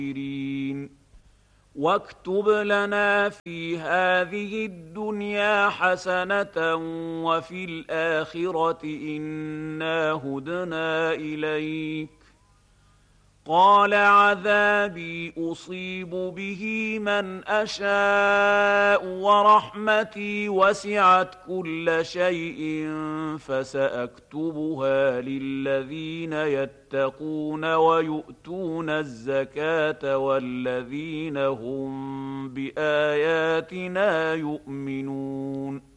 واكتب لنا في هذه الدنيا حسنة وفي الآخرة إنا هدنا إليك. قال عذابي أصيب به من أشاء ورحمتي وسعت كل شيء فسأكتبها للذين يتقون ويؤتون الزكاة والذين هم بآياتنا يؤمنون.